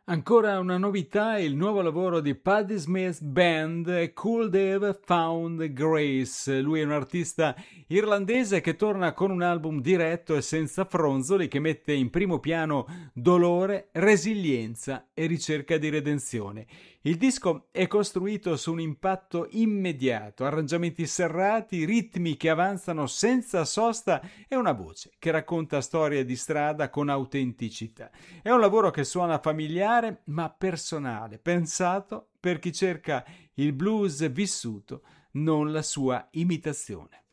Ancora una novità è il nuovo lavoro di Patti Smith Band, Could Have Found Grace. Lui è un artista irlandese che torna con un album diretto e senza fronzoli che mette in primo piano dolore, resilienza e ricerca di redenzione. Il disco è costruito su un impatto immediato, arrangiamenti serrati, ritmi che avanzano senza sosta e una voce che racconta storie di strada con autenticità. È un lavoro che suona familiare ma personale, pensato per chi cerca il blues vissuto, non la sua imitazione.